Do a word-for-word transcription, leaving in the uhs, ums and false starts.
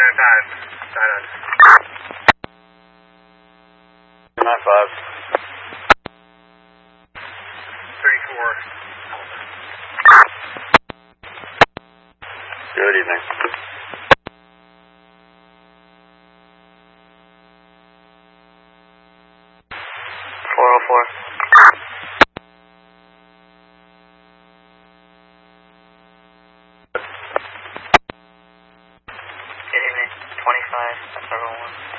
nine five. nine nine. nine five. thirty-four. Good evening. four oh four. Good evening. twenty-five. That's everyone.